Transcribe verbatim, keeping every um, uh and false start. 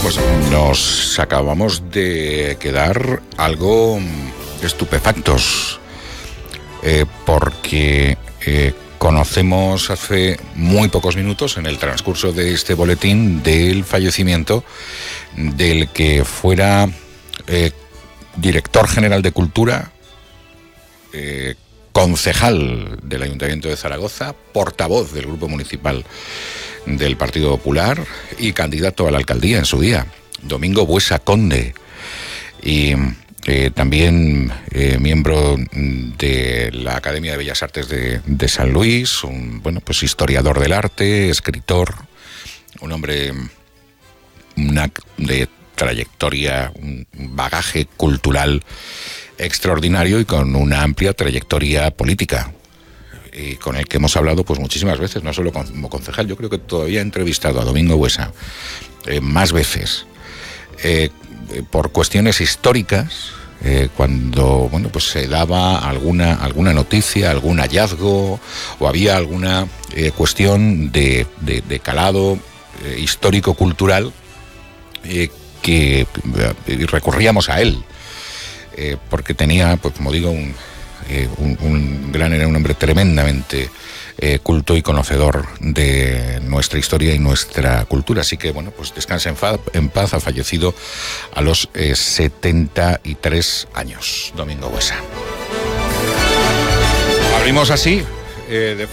pues nos acabamos de quedar algo estupefactos, eh, porque eh, conocemos hace muy pocos minutos, en el transcurso de este boletín, del fallecimiento del que fuera eh, director general de Cultura, eh, concejal del Ayuntamiento de Zaragoza, portavoz del Grupo Municipal del Partido Popular y candidato a la alcaldía en su día, Domingo Buesa Conde, y eh, también eh, miembro de la Academia de Bellas Artes de, de San Luis, un bueno pues historiador del arte, escritor, un hombre una, de trayectoria, un bagaje cultural extraordinario y con una amplia trayectoria política, y con el que hemos hablado pues muchísimas veces, no solo como concejal. Yo creo que todavía he entrevistado a Domingo Buesa eh, más veces, eh, por cuestiones históricas, eh, cuando bueno pues se daba alguna, alguna noticia, algún hallazgo, o había alguna eh, cuestión de, de, de calado eh, histórico-cultural, eh, que eh, recurríamos a él, eh, porque tenía, pues como digo, un Eh, un, un gran, era un hombre tremendamente eh, culto y conocedor de nuestra historia y nuestra cultura. Así que, bueno, pues descansa en, fa, en paz. Ha fallecido a los eh, setenta y tres años, Domingo Buesa. Abrimos así, eh, de